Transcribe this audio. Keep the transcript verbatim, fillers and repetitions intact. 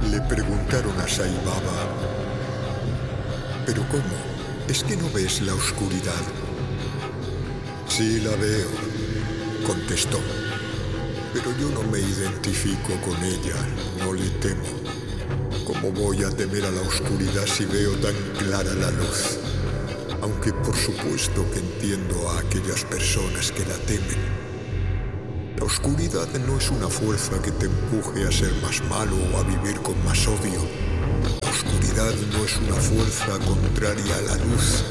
Le preguntaron a Sai Baba: ¿pero cómo? ¿Es que no ves la oscuridad? Sí, la veo, contestó. Pero yo no me identifico con ella, no le temo. ¿Cómo voy a temer a la oscuridad si veo tan clara la luz? Aunque por supuesto que entiendo a aquellas personas que la temen. La oscuridad no es una fuerza que te empuje a ser más malo o a vivir con más odio. La oscuridad no es una fuerza contraria a la luz.